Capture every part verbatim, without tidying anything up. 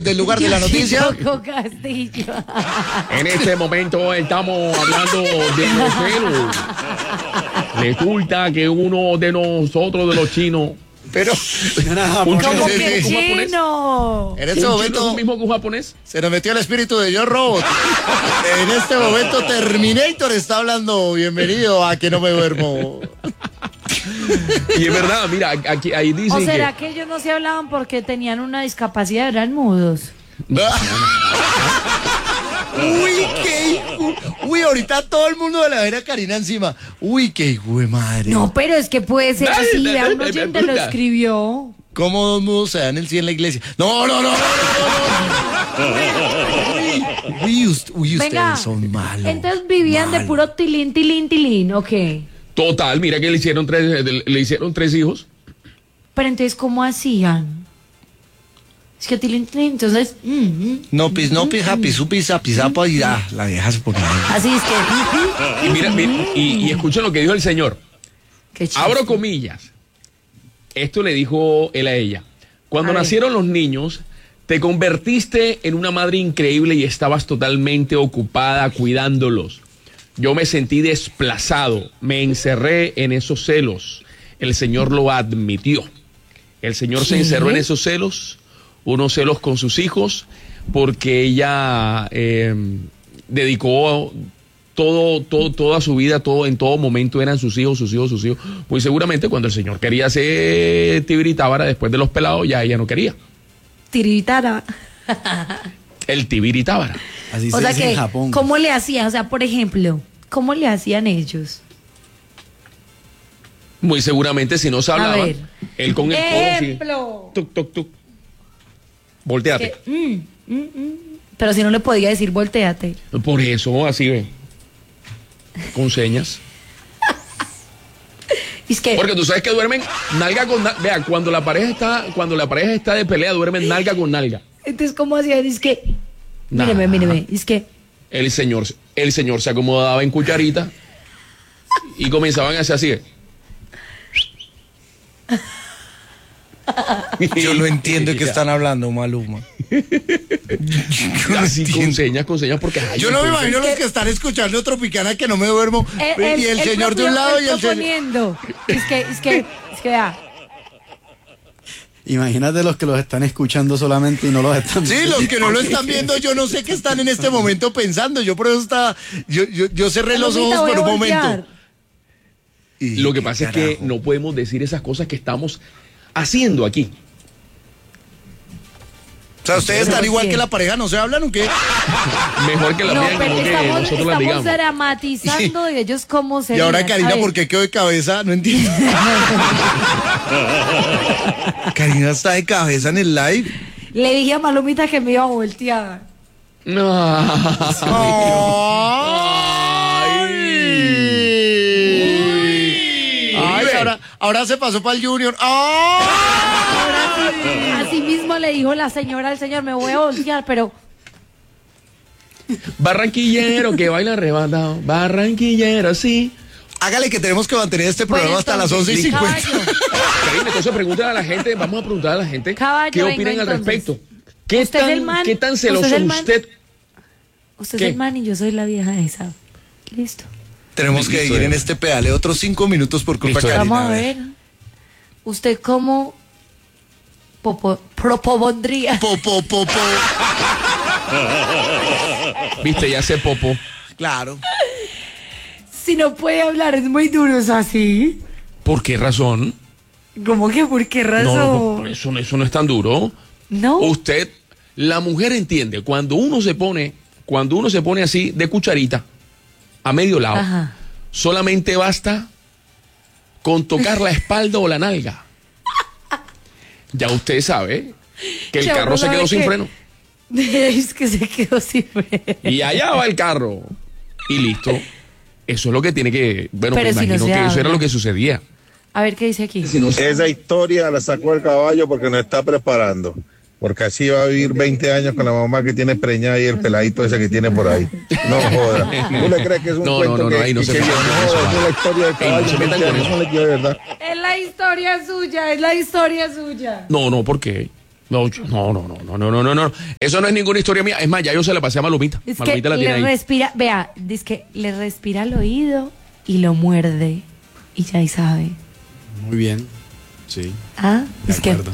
del lugar de la noticia. Choco Castillo. En este momento estamos hablando de los celos. Resulta que uno de nosotros, de los chinos, Pero un ¿Cómo chino que es un japonés. chino? en este Un chino es momento lo mismo que un japonés. se nos metió el espíritu de Yo Robot. En este momento Terminator está hablando. Bienvenido a Que No Me Duermo. Y es verdad, mira, aquí ahí ¿O dicen será que que ellos no se hablaban porque tenían una discapacidad, eran mudos? Uy, qué hijo. Uy, ahorita todo el mundo de la vera Karina encima. Uy, qué hijo de madre. No, pero es que puede ser Dale, así. dale, Vea, un dale, oyente lo puta. escribió. ¿Cómo dos mudos se dan el sí en la iglesia? No, no, no, no, no, no. Uy, uy, ust- uy, ustedes Venga, son malos. entonces vivían de malos. puro tilín, tilín, tilín, ok. total, mira que le hicieron tres, le hicieron tres hijos. Pero entonces, ¿cómo hacían? Es que tilín, tilín, entonces... mm, mm, No, pis, no, pis, happy, supi, sapi, zapa, y ya, la vieja se pone ahí. así es que... Y mira, mira, y, y escuchen lo que dijo el señor. Qué chiste. Abro comillas. Esto le dijo él a ella. Cuando A ver. nacieron los niños, te convertiste en una madre increíble y estabas totalmente ocupada cuidándolos. Yo me sentí desplazado, me encerré en esos celos. El Señor lo admitió. El Señor se ¿Qué? encerró en esos celos, unos celos con sus hijos, porque ella eh, dedicó todo, todo, toda su vida, todo, en todo momento eran sus hijos, sus hijos, sus hijos. Muy seguramente cuando el Señor quería hacer tibiritábara después de los pelados, ya ella no quería. Tiritara. El tibiritábara. Así O se sea dice que, en Japón. ¿cómo le hacían? O sea, por ejemplo, ¿cómo le hacían ellos? Muy seguramente si no se A hablaban, ver. él con el codo así, Ejemplo. tuc, tuc, tuc. Volteate. Que, mm, mm, mm. Pero si no le podía decir volteate. Por eso, así ve. Con señas. Es que... Porque tú sabes que duermen nalga con nalga. Vea, cuando la pareja está, cuando la pareja está de pelea, duermen nalga con nalga. Entonces, ¿cómo hacían? Es que... Nah. Míreme, míreme. Es que... El señor, el señor se acomodaba en cucharita y comenzaban a hacer así. Yo no entiendo de qué están hablando, Maluma. Así con señas, con señas, porque ay, Yo no me entonces- imagino los que están escuchando Tropicana Que No Me Duermo. El, y el, señor de propio- un lado el y el señor. proponiendo. Es que, es que, es que, vea. Imagínate los que los están escuchando solamente y no los están Sí, los que no lo están viendo, yo no sé qué están en este momento pensando. Yo por eso estaba. Yo, yo, yo cerré los Palomita, ojos voy por a un voltear. momento. Y Lo que dije, pasa es "¿Qué que carajo?". no podemos decir esas cosas que estamos haciendo aquí. O sea, ustedes están igual que la pareja, ¿no se hablan o qué? Mejor que la No, vean pero como que estamos, nosotros las estamos digamos. dramatizando de ellos cómo se Y ahora veían. A Karina, ver, ¿por qué quedó de cabeza? No entiendo. Karina está de cabeza en el live. Le dije a Malumita que me iba a voltear. No. Ay, Ay, ahora, ahora se pasó para el Junior. ¡Ay! Ahora sí, así mismo le dijo la señora al señor, me voy a voltear, pero Barranquillero que baila arrebatado. Barranquillero, sí. Hágale que tenemos que mantener este Bueno, programa hasta las once y entonces, cincuenta. caballo, Karina, entonces pregúntale a la gente, vamos a preguntar a la gente Caballo, qué venga, opinan al entonces. respecto. ¿Qué Usted es tan, el man, ¿qué tan usted celoso es el man. usted? usted ¿Qué? es el man y yo soy la vieja esa. Listo. Tenemos que Listo, ir en eh. este pedale otros cinco minutos por culpa Listo, de eh. Karina. Vamos a ver. ¿Usted cómo popo- propondría? Po, po, po, po. Viste, ya se popo. Claro. Si no puede hablar, es muy duro, ¿es así? ¿Por qué razón? ¿Cómo que por qué No, razón? no, eso, no- eso no es tan duro. No. Usted, la mujer entiende, cuando uno se pone, cuando uno se pone así de cucharita, a medio lado, Ajá. solamente basta con tocar la espalda o la nalga. Ya usted sabe que el Ya carro uno se sabe quedó sin que- freno. Es que se quedó sin freno. Y allá va el carro. Y listo. Eso es lo que tiene que. Bueno, Pero me si no imagino se que eso era habla. lo que sucedía. A ver qué dice aquí. Esa historia la sacó el caballo porque nos está preparando. Porque así va a vivir veinte años con la mamá que tiene preñada y el peladito ese que tiene por ahí. No joda. ¿Tú le crees que es un No, cuento no, no, que, no, ahí no que- se que metan yo- con no, eso, es va. la historia del Ey, no caballo? se metan con veinte eso. años, no le quiero de verdad. Es la historia suya, es la historia suya. No, no, ¿por qué? No, yo- no, no, no, no, no, no, no, no. Eso no es ninguna historia mía. Es más, ya yo se la pasé a Malumita. Es que Malumita la tiene le ahí. respira, vea, dice que le respira al oído y lo muerde. Y ya ahí sabe. Muy bien. Sí. Ah, De es que acuerdo.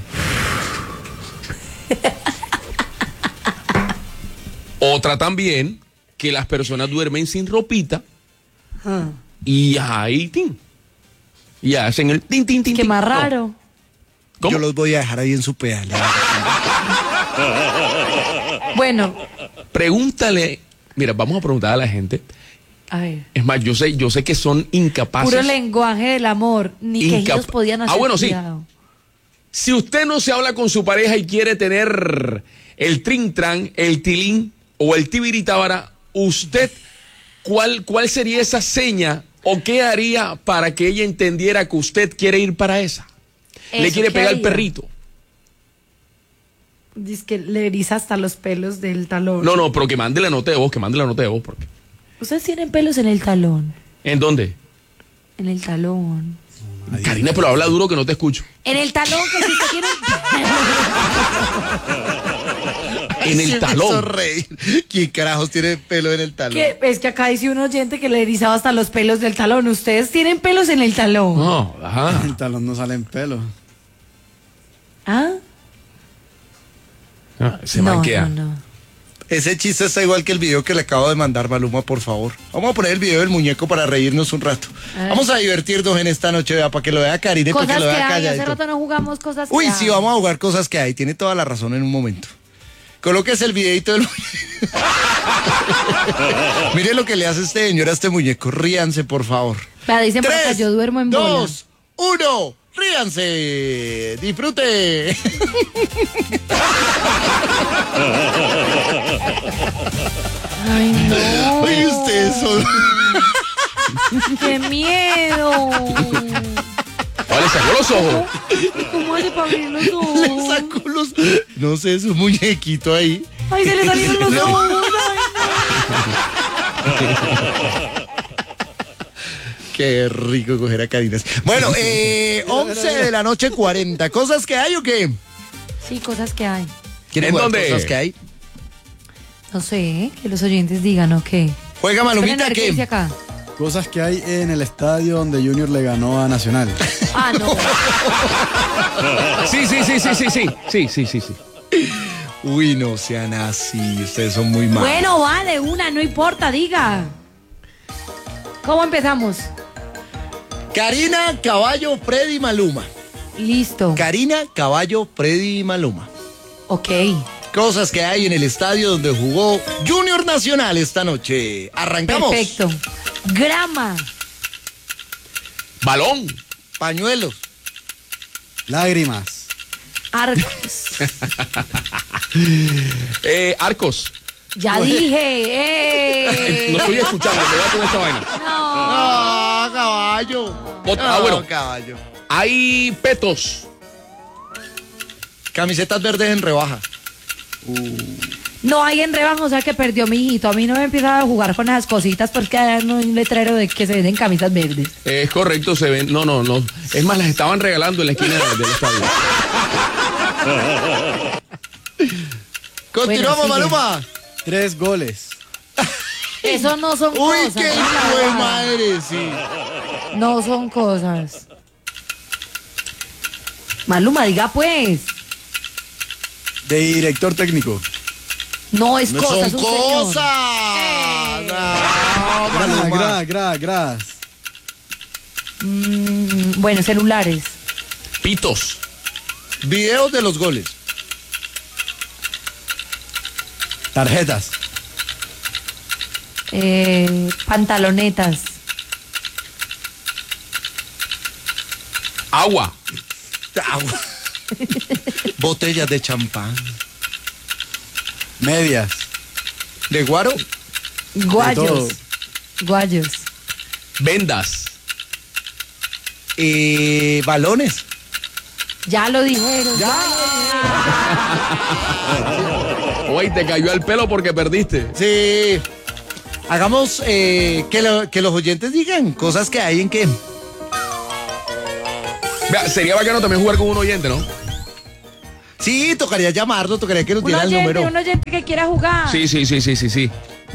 Otra también, que las personas duermen sin ropita ah, y ahí, tin. Y hacen el tin, tin, tin. que tin. más No. raro. ¿Cómo? Yo los voy a dejar ahí en su pedalera. Bueno, Pregúntale, mira, vamos a preguntar a la gente. a ver. Es más, yo sé, yo sé que son incapaces. Puro lenguaje del amor. Ni Incap- quejidos podían hacer. Ah, bueno, sí. cuidado. Si usted no se habla con su pareja y quiere tener el trintran, el tilín o el tibiritábara, usted, ¿cuál, ¿cuál sería esa seña o qué haría para que ella entendiera que usted quiere ir para esa? Le Eso, quiere ¿qué pegar al haría? perrito. Dice que le eriza hasta los pelos del talón. No, no, pero que mande la nota de voz, que mande la nota de voz. Porque... Ustedes tienen pelos en el talón. ¿En dónde? En el talón. Karina, pero habla duro que no te escucho. En el talón, que si usted tiene. En el Sí me hizo talón. reír. ¿Quién carajos tiene pelo en el talón? Que, es que acá dice un oyente que le erizaba hasta los pelos del talón. Ustedes tienen pelos en el talón. No, ajá. El talón no sale en pelo. ¿Ah? Ah, ese no, man queda. no, no. Ese chiste está igual que el video que le acabo de mandar, Maluma, por favor. Vamos a poner el video del muñeco para reírnos un rato. A ver. Vamos a divertirnos en esta noche, vea, para que lo vea Karine, para Cosas que lo que vea hay. Hace calladito. rato no jugamos cosas Uy, que sí, hay. vamos a jugar cosas que hay. Tiene toda la razón en un momento. Colóquese el videito del muñeco. Mire lo que le hace este señor a este muñeco. Ríanse, por favor. Vea, dicen por acá, Tres, yo duermo en bola. dos, uno. Ríanse. Disfrute. Ay, no. Oye, ustedes son... ¡Qué miedo! Vale, sacó los ojos. ¿Y cómo hace para abrir los Le ojos? sacó los... No sé, su muñequito ahí. ¡Ay, se le salieron los No. ojos! Ay, Qué rico coger a Carinas. Bueno, eh, once de la noche, cuarenta. ¿Cosas que hay o qué? no. Sí, cosas que hay. ¿Quieren ¿En jugar dónde? cosas que hay? No sé, que los oyentes digan, ¿o qué? Juega Esperen a Malumita, ver qué dice ¿qué? acá. Cosas que hay en el estadio donde Junior le ganó a Nacional. Ah, no. Sí, sí, sí, sí, sí, sí. Sí, sí, sí, sí. Uy, no sean así. Ustedes son muy malos. Bueno, va de una, no importa, diga. ¿Cómo empezamos? Karina, Caballo, Freddy, Maluma. Listo. Karina, Caballo, Freddy, Maluma. Ok. Cosas que hay en el estadio donde jugó Junior Nacional esta noche. Arrancamos. Perfecto. Grama. Balón. Pañuelos. Lágrimas. Arcos. Eh, arcos. Ya dije. ¡Eh! No estoy escuchando, me voy a poner esta vaina. No. Ah, caballo. Ot- ah, bueno. Caballo. Hay petos. Camisetas verdes en rebaja. No hay en rebaja, o sea que perdió mi hijito. A mí no me empieza a jugar con esas cositas porque hay un letrero de que se venden camisas verdes. Es correcto, se ven. No, no, no. Es más, las estaban regalando en la esquina de- del estadio. Continuamos, Bueno, sigue. Maluma. Tres goles. Eso no son Uy, cosas. qué no es hijo de lavada. madre, sí. No son cosas. Maluma, diga pues. De director técnico. No es No cosas, son un señor. cosas. Eh. No, Gra, Maluma. gra, gra, gras. Mm, bueno, celulares. Pitos. Videos de los goles. Tarjetas. Eh, pantalonetas. Agua. Agua. Botellas de champán. Medias. ¿De guaro? todo. Guayos. Guayos. Vendas. Eh, balones. Ya lo dijeron. Oye, te cayó el pelo porque perdiste. Sí. Hagamos eh, que, lo- que los oyentes digan cosas que hay en que. Vea, sería bacano también jugar con un oyente, ¿no? Sí, tocaría llamarlo, tocaría que nos Un diera el oyente, número. un oyente que quiera jugar. Sí, sí, sí, sí, sí, sí.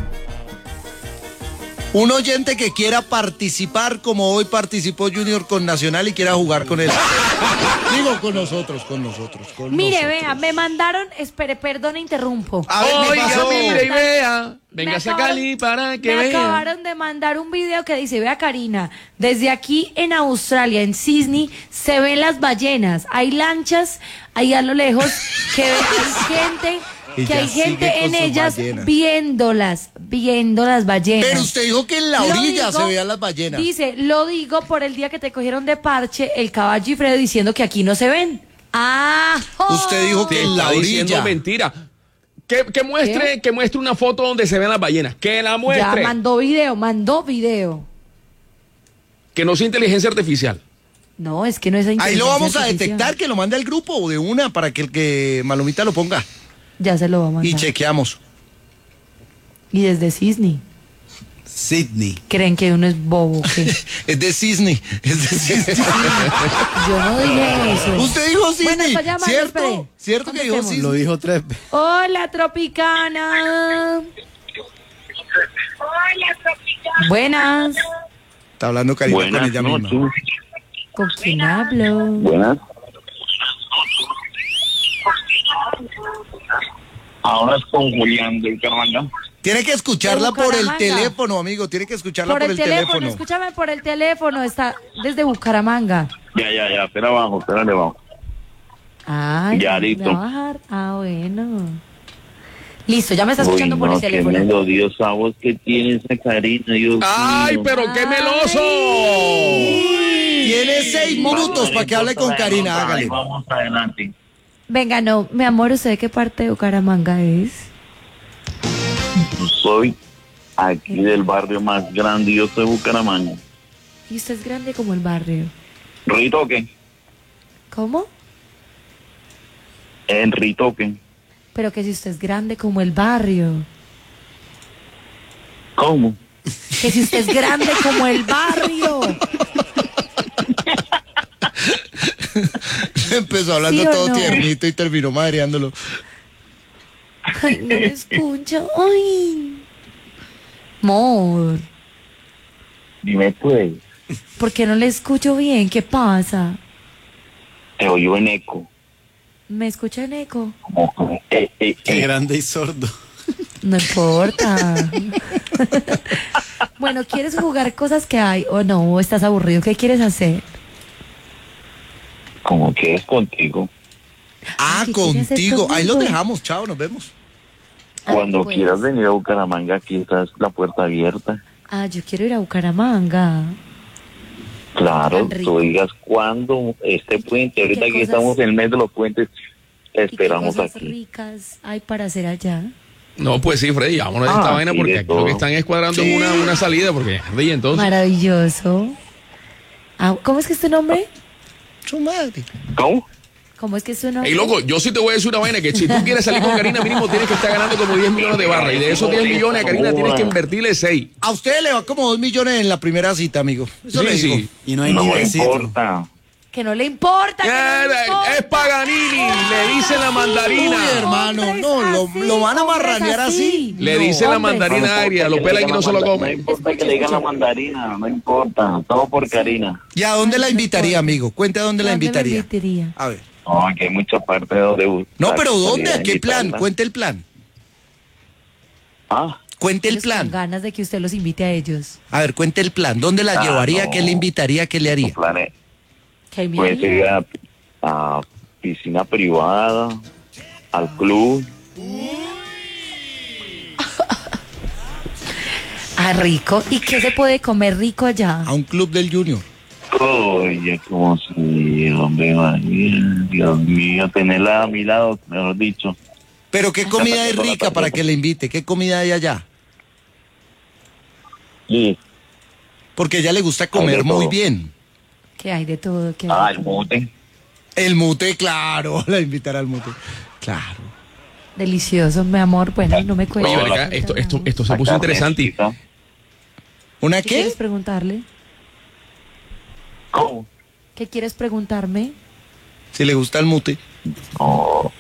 Un oyente que quiera participar como hoy participó Junior con Nacional y quiera jugar con él. Digo, con nosotros, con nosotros. Con Mire, nosotros. vea, me mandaron, espere, perdón, interrumpo. A ver, ¿qué Oiga, pasó? mire y vea. Venga Me a Cali acabaron- para que me vea. acabaron de mandar un video que dice, vea Karina, desde aquí en Australia, en Sydney, se ven las ballenas, hay lanchas ahí a lo lejos, que hay gente, Y que ya hay sigue gente con en sus ellas ballenas. viéndolas, viendo las ballenas. Pero usted dijo que en la Lo orilla digo- se veían las ballenas. Dice, lo digo por el día que te cogieron de parche, el caballo y Fredo diciendo que aquí no se ven. Ah, Usted dijo Te que en la está diciendo orilla. mentira. Que, que muestre, que muestre una foto donde se ven las ballenas. Que la ya muestre. mandó video, mandó video. Que no sea inteligencia artificial. No, es que no es Ahí lo vamos a artificial. detectar, que lo mande al grupo de una para que el que Malomita lo ponga. Ya se lo va a mandar. Y chequeamos. Y desde Sydney. Sydney. ¿Creen que uno es bobo? ¿Qué? Es de Disney. Es de Disney. Yo no dije eso. Usted dijo Bueno, Disney. está llamando, ¿Cierto? espere. ¿Cierto que dijo Contestemos. Disney? Lo dijo tres veces. Hola, Tropicana. Buenas. Está hablando Karina con Buenas ella misma. noches. ¿Con quién hablo? Buenas. Ahora es con Julián del Carmanga. Tiene que escucharla De por el Bucaramanga. teléfono, amigo. Tiene que escucharla Por el teléfono, escúchame por el teléfono. Está desde Bucaramanga. Ya, ya, ya. Espera abajo, espera abajo. Ah, Ya, ¿me listo. va a bajar? Ah, bueno. Listo, ya me está Uy, escuchando por no, el qué teléfono. melodiosa voz que tiene esa Karina, Dios ¡Ay, mío. pero qué meloso! Tiene seis minutos para que hable con Karina. Ay, Hágale. Vamos adelante. Venga, no, mi amor, ¿usted de qué parte de Bucaramanga es? Soy aquí del barrio más grande, yo soy Bucaramanga. Y usted es grande como el barrio. Ritoque, ¿Cómo? en Ritoque. Pero que si usted es grande como el barrio. ¿Cómo? Que si usted es grande como el barrio. Empezó hablando ¿Sí o todo no? tiernito y terminó madreándolo. Ay, no me escucha. Ay. Amor, Dime pues, ¿por qué no le escucho bien? ¿Qué pasa? te oigo en eco. ¿Me escucha en eco? Como, eh, eh, Qué eh. grande y sordo. No importa. Bueno, ¿quieres jugar cosas que hay o no? ¿O estás aburrido? ¿Qué quieres hacer? Como que es contigo. Ah, ¿qué quiere hacer contigo. Ahí los conmigo? dejamos. Chao, nos vemos. Ah, Cuando pues. quieras venir a Bucaramanga, aquí está la puerta abierta. Ah, yo quiero ir a Bucaramanga. Claro, Tan rico. tú digas cuándo este puente. Ahorita ¿Qué que cosas- estamos en el mes de los puentes, te ¿Y qué esperamos cosas aquí. ricas hay para hacer allá? No, pues sí, Freddy, vámonos a esta Ah, vaina sí, porque de aquí lo todo. que están es cuadrando es una, una salida porque de entonces. Maravilloso. Ah, ¿cómo es que es tu nombre? Su madre. ¿Cómo? ¿Cómo es que es tu nombre? Ey, loco, yo sí te voy a decir una vaina, que si tú quieres salir con Karina, mínimo tienes que estar ganando como diez millones de barras. Y de esos diez millones a Karina tienes que invertirle seis. A usted le va como dos millones en la primera cita, amigo. Eso le Sí, digo. sí. Y no hay No ni me besito. importa. Que no le importa. Que no le Eh, importa. Es Paganini, le dice la mandarina. Uy, hermano, Hombres no, lo, así, lo van a hombres marranear así. Le No. dice la Hombre. mandarina No agria, importa lo que pela le y digan no se la lo manda- No come. importa que le digan la mandarina, no importa. Todo por Karina. ¿Y a dónde la invitaría, amigo? Cuente a dónde la ¿Dónde me invitaría. invitaría? A ver. No, aquí hay mucha parte de donde buscar. No, pero ¿dónde? Salir a ¿A qué plan? invitarla. Cuente el plan. Ah, Cuente el Ellos con plan. ganas de que usted los invite a ellos. A ver, cuente el plan. ¿Dónde la Ah, llevaría? no. ¿Qué le invitaría? ¿Qué le haría? tu plan es- ¿Qué me puede haría? ser a, a piscina privada, al club. Ah, rico. ¿Y qué se puede comer rico allá? A un club del Junior. Oye, como si, hombre, María, Dios mío, tenerla a mi lado, mejor dicho. Pero ¿qué comida es rica para que le invite? ¿Qué comida hay allá? Y, Porque a ella le gusta comer de muy todo. bien. ¿Qué hay de todo? ¿Qué hay ah, de el todo? mute. El mute, claro. La invitará al mute. Claro. Delicioso, mi amor. Bueno, no me cuesta. Oye, ven acá, esto, esto, esto se la puso interesante. carnecita. ¿Una ¿Qué qué? quieres preguntarle? ¿Cómo? ¿Qué quieres preguntarme? Si le gusta el mute. No.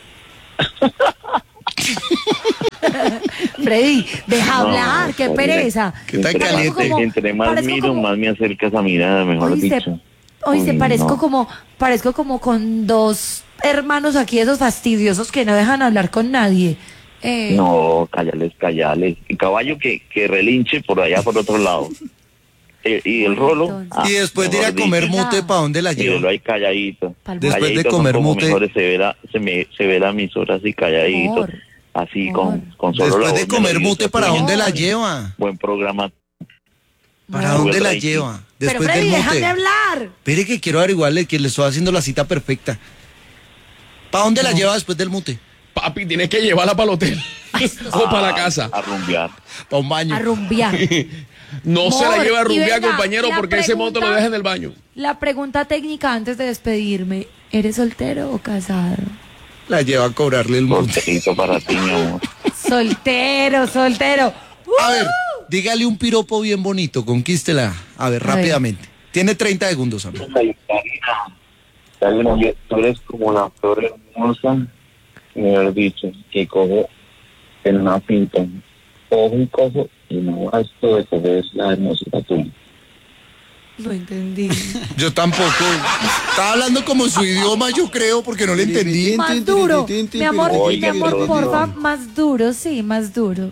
Freddy, deja No, hablar, qué Freddy. pereza. ¿Qué tan Entre, caliente? Como- entre más parezco miro, como- más me acerca esa mirada, mejor Oíste, dicho. oíste, Uy, parezco no. como, parezco como con dos hermanos aquí, esos fastidiosos que no dejan hablar con nadie. Eh, No, cállales, cállales. El caballo que, que relinche por allá por otro lado. Eh, y el rolo. Entonces. ah, Y después de ir a mejor comer dicho, mute, ¿para dónde la mírelo lleva? ahí calladito. Pa'l Después de Calladito son comer como mute. mejores se ve la, se me, se ve la emisora así calladito. Amor, así amor. con, con solo Después la de voz comer melodiosa, mute, ¿para sí. dónde la Amor. lleva? Buen programa. ¿Para No. dónde la Reiki. lleva? Pero Después Freddy, del déjame mute. hablar. Espere que quiero averiguarle que le estoy haciendo la cita perfecta. ¿Para dónde la No. lleva después del mute? Papi, tienes que llevarla para el hotel o para la casa. A rumbear. Para un baño. A rumbear. No se la Amor, lleva a y rumbear, venga, compañero, la porque ese moto lo pregunta- deja en el baño. La pregunta técnica antes de despedirme, ¿eres soltero o casado? La lleva a cobrarle el mute. Solterito para ti, mi amor. Soltero, soltero. A ver, dígale un piropo bien bonito, conquístela. A ver, A ver. rápidamente. Tiene treinta segundos, amigo. Karina, yo- tú eres como la flor hermosa, mejor dicho, que cojo en una pinta. Cojo y cojo y no gasto de coger la hermosura tuya. No entendí. Yo tampoco. Estaba hablando como su idioma, yo creo, porque no le entendí. Más duro. Mi amor, mi Oiga, amor, pero- porfa, más duro, sí, más duro.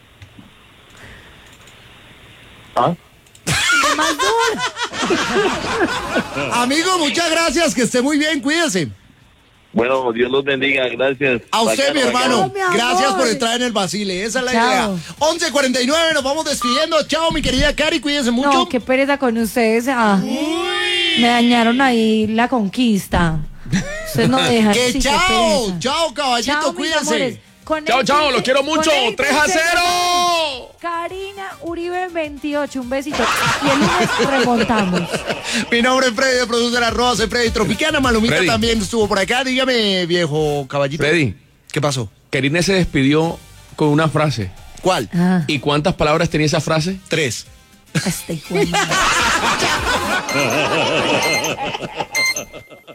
¿Ah? Más duro. Amigo, muchas gracias, que esté muy bien, cuídese. Bueno, Dios los bendiga, gracias. A usted, mi Bacano, hermano. Chao, mi amor. Gracias por entrar en el Basile. Esa es la Chao. idea. once cuarenta y nueve, nos vamos despidiendo. Chao, mi querida Cari, cuídense mucho. No, qué pereza con ustedes. Ah, me dañaron ahí la conquista. Ustedes no dejan. Que sí, qué chao, pereza. chao, caballito, Chao, mis amores. cuídense. Chao, chao, los quiero mucho. Conéctense, tres a cero. Karina Uribe veintiocho, un besito. Y el lunes remontamos. Mi nombre es Freddy, de producer arroba soy Freddy Tropicana. Malumita Freddy. también estuvo por acá. Dígame, viejo caballito. Freddy, ¿Qué pasó? Karina se despidió con una frase. ¿Cuál? Ah, ¿Y cuántas palabras tenía esa frase? Tres. este hijo de madre.